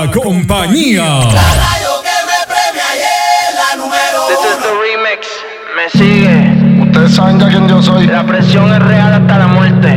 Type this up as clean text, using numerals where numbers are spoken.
la compañía. La radio que me premia y es la número This is the uno. remix. Me sigue. Ustedes saben ya quién yo soy. La presión es real hasta la muerte.